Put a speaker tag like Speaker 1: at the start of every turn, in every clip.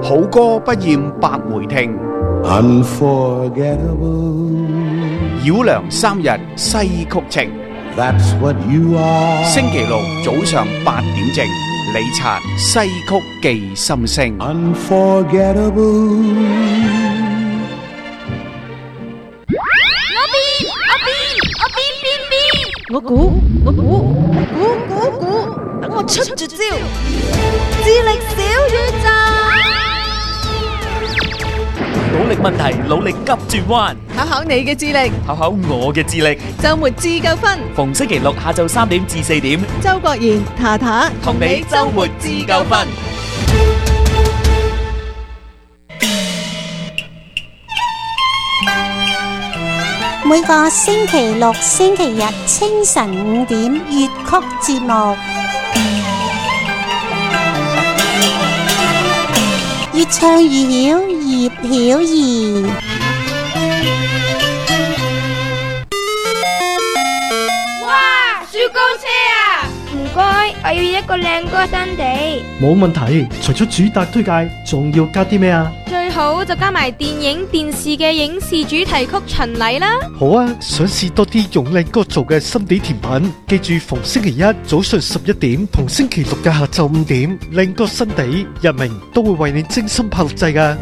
Speaker 1: 好歌不厭百回聽，
Speaker 2: Unforgettable.
Speaker 1: 繞梁三日西曲情。
Speaker 2: That's what you are.
Speaker 1: 星期六早上8點正，李察西曲記心聲。
Speaker 2: Unforgettable.
Speaker 3: 我估，等我出絕招，智力小宇宙，
Speaker 4: 努力問題，努力急轉彎，
Speaker 3: 考考你嘅智力，
Speaker 4: 考考我嘅智力。
Speaker 3: 周末自救分，
Speaker 4: 逢星期六下晝3點至4點，
Speaker 3: 周國賢、塔塔
Speaker 4: 同你周末自救分。
Speaker 5: 每個星期六、星期日清晨5點粵曲節目，越唱越曉，葉曉儀。
Speaker 6: 哇！雪糕車啊！唔該，我要一個靚歌新地。
Speaker 7: 冇問題，除咗主打推介，仲要加啲咩啊？
Speaker 6: 最好就加埋電影、電視嘅影視主題曲巡禮啦。
Speaker 7: 好啊，想試多啲用靚歌做嘅心地甜品，記住逢星期一早上11點同星期六嘅下晝5點，靚歌新地日明都會為你精心拍錄製㗎。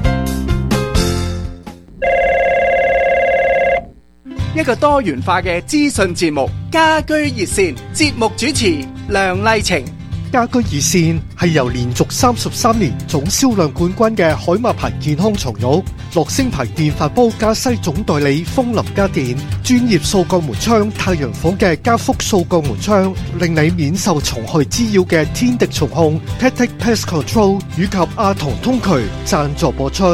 Speaker 1: 一個多元化嘅資訊節目，家居熱線，節目主持梁麗晴。
Speaker 7: 家居熱線係由連續33年總銷量冠軍嘅海馬牌健康床褥、樂聲牌電飯煲加西總代理風林家電、專業掃鋼門窗太陽房嘅加福掃鋼門窗，令你免受蟲害滋擾嘅天敵蟲控 Tactic Pest Control 以及阿童通渠贊助播出。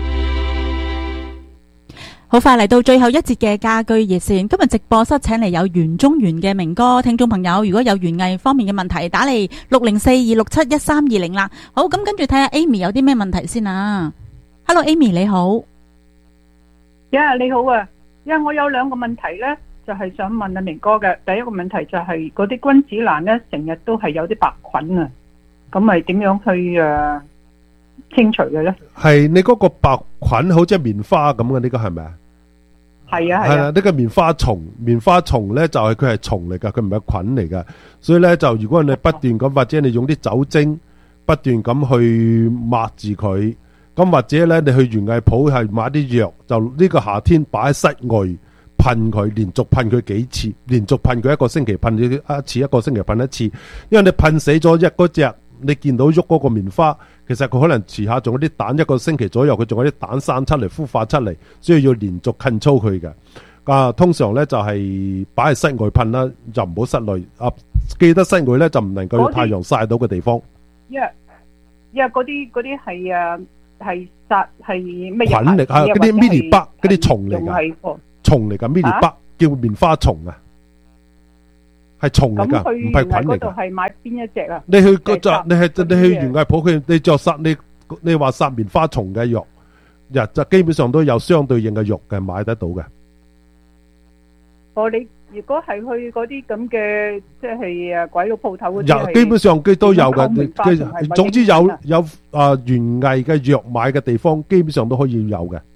Speaker 8: 好快嚟到最後一節嘅家居熱線，今日直播室請嚟有袁中原嘅明哥，聽眾朋友如果有園藝方面嘅問題，打嚟604-267-1320啦。好，咁跟住睇下 Amy 有啲咩問題先啊。Hello Amy 你好。
Speaker 9: 你好啊，我有兩個問題呢，就係想問阿明哥嘅。第一個問題就係嗰啲君子蘭呢，成日都係有啲白菌啊，咁咪點樣去清除嘅呢？
Speaker 10: 係你嗰個白菌好似棉花咁嘅，呢個係咪啊？
Speaker 9: 係啊，
Speaker 10: 呢個棉花蟲咧就係佢係蟲嚟噶，佢唔係菌嚟噶，所以咧就如果你不斷咁或者你用啲酒精不斷咁去抹住佢，咁或者咧你去園藝鋪係買啲藥，就呢個夏天擺喺室外噴佢，連續噴佢幾次，連續噴佢一個星期噴一次，一個星期噴一次，因為你噴死咗嗰隻，你見到喐嗰個棉花，其實佢可能遲下仲有啲蛋，一個星期左右佢仲有啲蛋生出嚟孵化出嚟，所以要連續噴操佢嘅。通常咧就係擺喺室外噴啦，就唔好室內。記得室外咧就唔能夠有太陽曬到嘅地方。因為
Speaker 9: 嗰啲係殺係咩
Speaker 10: 菌嚟啊？嗰啲 Mealybug 嗰啲蟲嚟㗎，蟲嚟㗎 Mealybug 叫棉花蟲啊。係蟲嚟噶，唔係菌嚟噶。
Speaker 9: 係買邊一隻啊？
Speaker 10: 你去你去園藝鋪，你就殺你話殺棉花蟲嘅藥，就基本上都有相對應嘅藥嘅買得到嘅。
Speaker 9: 你如果係去嗰啲咁嘅，即係鬼佬鋪頭嗰啲，
Speaker 10: 基本上佢都有嘅。總之有園藝嘅藥買嘅地方，基本上都可以有嘅。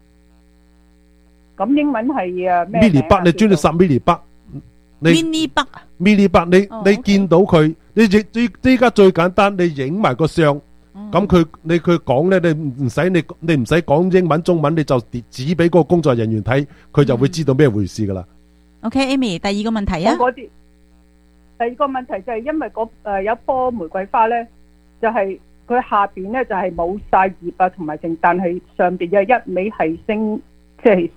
Speaker 9: 咁英文係咩
Speaker 10: ？Mealybug，你專係殺 Mealybug。Mealybug，你見到佢，你依家最簡單，你影埋個相，咁佢講咧，你唔使講英文中文，你就指俾個工作人員睇，佢就會知道咩回事噶啦。
Speaker 8: OK，Amy，第二個問題啊。
Speaker 9: 第二個問題就係因為有棵玫瑰花咧，就係佢下邊咧就係冇晒葉啊，同埋剩，但係上邊有一味係升，即係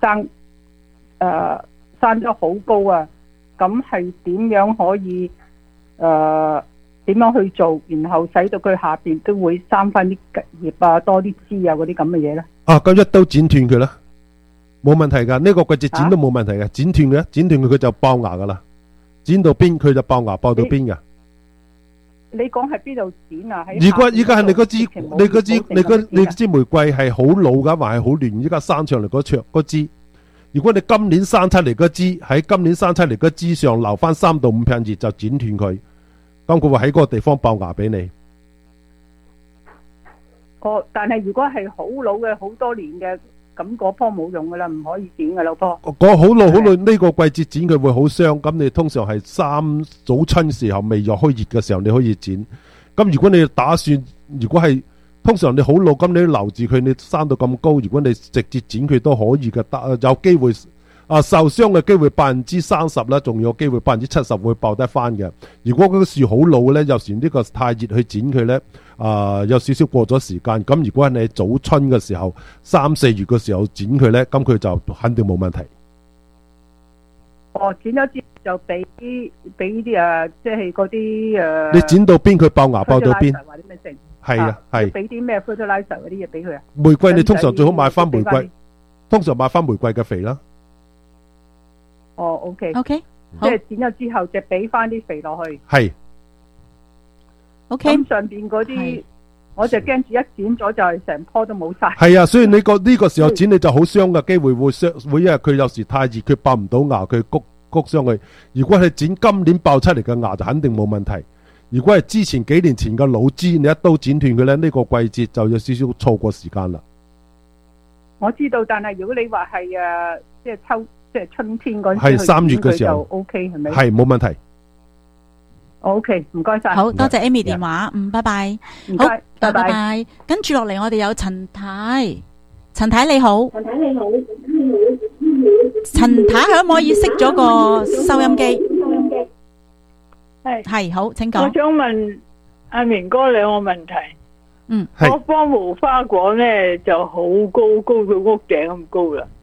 Speaker 9: 生咗好高啊！咁係點樣可以點樣去做，然後使到佢下邊都會生翻啲葉啊，多啲枝啊嗰啲咁嘅嘢咧？
Speaker 10: 咁一刀剪斷佢啦，冇問題噶。呢個季節剪都冇問題嘅，剪斷佢就爆芽噶啦。剪到邊佢就爆芽，爆到邊噶。
Speaker 9: 你講係邊度剪啊？
Speaker 10: 如果依家係你嗰支玫瑰係好老噶，還係好嫩？依家生上嚟嗰枝。如果你今年生出嚟嗰枝喺今年生出嚟嗰枝上留翻3到5片葉，就剪斷佢，咁佢會喺嗰個地方爆芽俾你。
Speaker 9: 哦，但係如果係好老嘅好多年嘅，咁嗰棵冇用噶啦，唔可以剪噶啦，棵。
Speaker 10: 嗰好耐呢個季節剪佢會好傷，咁你通常係早春時候未入開熱嘅時候你可以剪。咁如果你打算，如果係通常你好老，咁你留住佢，你生到咁高，如果你直接剪佢都可以嘅，有機會受傷嘅機會30%啦，仲有機會70%會爆得翻嘅。如果嗰個樹好老呢，有時呢個太熱去剪佢呢，有少少過咗時間。咁如果你早春嘅時候3、4月嘅時候剪佢呢，咁佢就肯定冇問題。
Speaker 9: 哦，剪咗之後就俾啲即係嗰啲
Speaker 10: 你剪到邊佢爆芽爆到邊？係啊，係。
Speaker 9: 俾啲咩 fertilizer 嗰啲嘢俾佢啊？
Speaker 10: 玫瑰你通常最好買翻玫瑰，通常買翻玫瑰嘅肥啦。
Speaker 9: 哦 ，OK，
Speaker 8: 好，
Speaker 9: 即係剪咗之後就俾翻啲肥落去。
Speaker 10: 係
Speaker 8: ，OK。
Speaker 9: 咁上邊嗰啲，我就驚住一剪咗就係成棵都冇晒。
Speaker 10: 係啊，所以你呢個時候剪你就好傷嘅機會會因為佢有時太熱，佢爆唔到芽，佢谷傷佢。如果係剪今年爆出嚟嘅芽就肯定冇問題。如果係之前幾年前嘅老枝，你一刀剪斷佢咧，呢個季節就有少少錯過時間啦。
Speaker 9: 我知道，但係如果你話係即係春天嗰陣
Speaker 10: 係3月嘅時候
Speaker 9: 就 OK 係咪？
Speaker 10: 係冇問題。
Speaker 9: OK， 唔該晒。
Speaker 8: 好多謝 Amy 電話，拜拜。
Speaker 9: 唔該，
Speaker 8: 好，
Speaker 9: 拜
Speaker 8: 拜。跟住落嚟，我哋有陳太，陳太你好，陳太可唔可以熄咗個收音機？係好，請講。
Speaker 11: 我想問阿明哥兩個問題。我棵無花果咧就好高，高到屋頂咁高啦。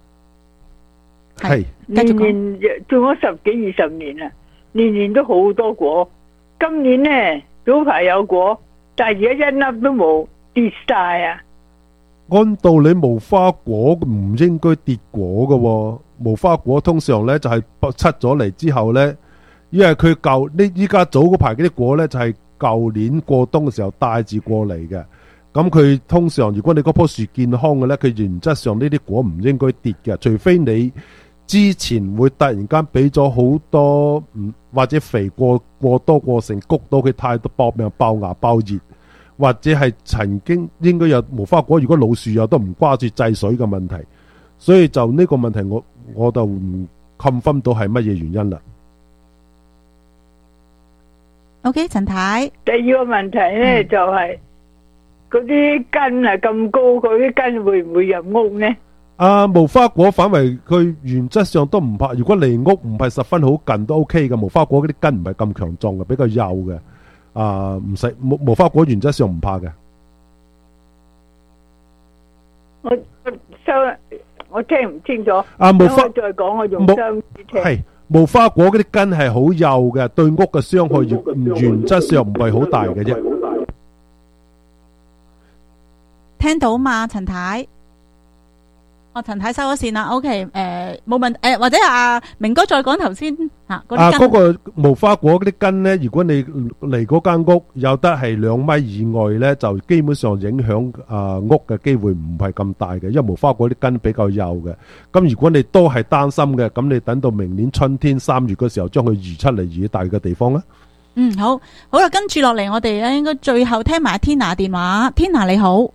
Speaker 10: 係
Speaker 11: 年年種咗10幾20年啦，年年都好多果。今年咧早排有果，但係而家一粒都冇，跌晒啊！
Speaker 10: 按道理無花果唔應該跌果嘅喎，無花果通常咧就係出咗嚟之後咧，因為佢依家早嗰排嗰啲果咧就係舊年過冬嘅時候帶住過嚟嘅。咁佢通常如果你嗰棵樹健康嘅咧，佢原則上呢啲果唔應該跌嘅，除非你之前會突然間俾咗好多或者肥過多過剩，谷到佢太多搏命爆芽爆葉，或者係曾經應該有無花果，如果老樹有都唔掛住制水嘅問題，所以就呢個問題我就唔 confirm 到係乜嘢原因啦。
Speaker 8: OK， 陳太。
Speaker 11: 第二個問題咧就係嗰啲根係咁高，嗰啲根會唔會入屋呢？
Speaker 10: 無花果反為佢原則上都唔怕，如果離屋唔係十分好近都 OK 嘅。無花果嗰啲根唔係咁強壯嘅，比較幼嘅。唔使無花果原則上唔怕嘅。
Speaker 11: 我聽唔清楚。
Speaker 10: 無花
Speaker 11: 再講，我用雙耳聽。
Speaker 10: 係無花果嗰啲根係好幼嘅，對屋嘅傷害原則上唔係好大嘅啫。
Speaker 8: 聽到嘛，陳太？陳太收咗線啦 ，OK， 冇問題，或者阿明哥再講頭先吓嗰
Speaker 10: 個無花果嗰啲根咧，如果你嚟嗰間屋有得係2米以外咧，就基本上影響屋嘅機會唔係咁大嘅，因為無花果啲根比較幼嘅。咁如果你都係擔心嘅，咁你等到明年春天3月嗰時候將佢移出嚟移大嘅地方啦。
Speaker 8: 好啦，跟住落嚟我哋咧應該最後聽埋 Tina 電話。Tina 你好，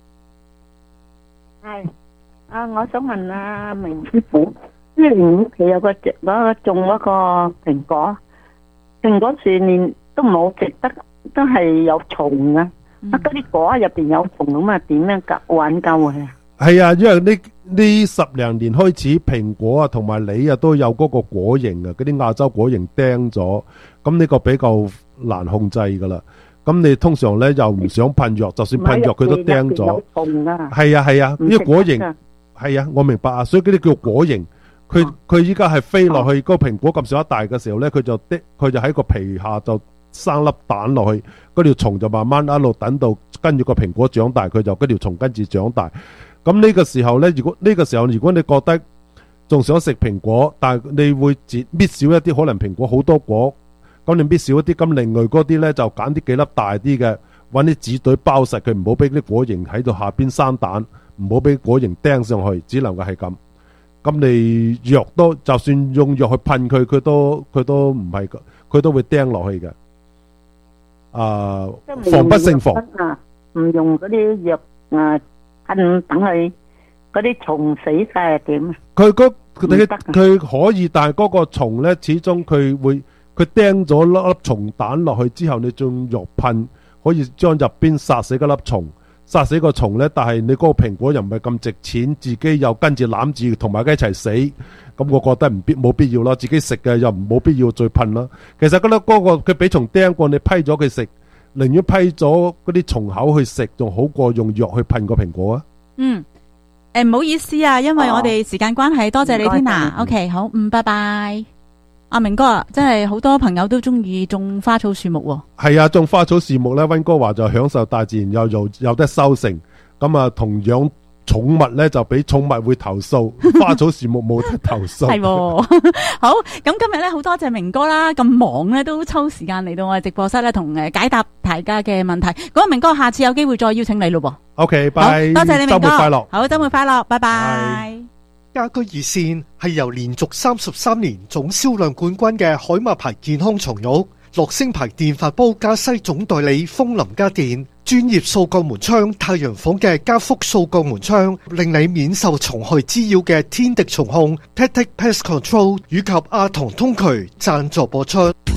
Speaker 12: 係。我想問阿明師傅，因為屋企有個種嗰個蘋果樹年都冇植得，都係有蟲啊！嗰啲果入邊有蟲咁啊，點樣挽救佢啊？係啊，因為
Speaker 10: 呢10零年開始，蘋果啊同埋梨啊都有嗰個果蠅啊，嗰啲亞洲果蠅釘咗，咁呢個比較難控制噶啦。咁你通常咧又唔想噴藥，就算噴藥佢都釘咗。係啊，呢個果蠅。係啊，我明白啊，所以嗰啲叫果蠅，佢依家係飛落去嗰個蘋果咁上下大嘅時候咧，佢就喺個皮下就生粒蛋落去，嗰條蟲就慢慢一路等到跟住個蘋果長大，佢就嗰條蟲跟住長大。咁呢個時候咧，如果你覺得仲想食蘋果，但係你會搣少一啲，可能蘋果好多果，咁你搣少一啲，咁另外嗰啲咧就揀啲幾粒大啲嘅，搵啲紙袋包實佢，唔好俾啲果蠅喺度下邊生蛋。唔好俾果蠅釘上去，只能夠係咁。咁你藥都就算用藥去噴佢，佢都唔係，佢都會釘落去嘅。防不勝防。
Speaker 12: 唔用嗰啲藥噴，等佢嗰啲蟲死晒係點？
Speaker 10: 佢可以，但係嗰個蟲咧，始終佢釘咗粒蟲蛋落去之後，你仲藥噴，可以將入邊殺死嗰粒蟲，殺死個蟲咧。但係你嗰個蘋果又唔係咁值錢，自己又跟住攬住同埋佢一齊死，咁我覺得冇必要咯。自己食嘅又冇必要再噴啦。其實嗰個佢俾蟲釘過，你批咗佢食，寧願批咗嗰啲蟲口去食，仲好過用藥去噴個蘋果啊。
Speaker 8: 唔好意思啊，因為我哋時間關係，多謝你天娜。OK， 好，拜拜。阿明哥啊，真係好多朋友都中意種花草樹木喎。
Speaker 10: 係啊，種花草樹木咧，溫哥華就享受大自然，又有得收成。咁啊，同養寵物咧就俾寵物會投訴，花草樹木冇得投訴。
Speaker 8: 係好，咁今日咧好多謝明哥啦，咁忙咧都抽時間嚟到我哋直播室咧，同解答大家嘅問題。咁明哥，下次有機會再邀請你咯噃。
Speaker 10: OK，拜，
Speaker 8: 多謝你明哥，
Speaker 10: 周末快樂。
Speaker 8: 好，周末快樂，拜拜。
Speaker 7: 家居熱線係由連續33年總銷量冠軍嘅海馬牌健康床褥、樂聲牌電飯煲加西總代理風林家電、專業掃鋼門窗太陽房嘅加福掃鋼門窗，令你免受蟲害滋擾嘅天敵蟲控 Tactic Pest Control 以及阿童通渠贊助播出。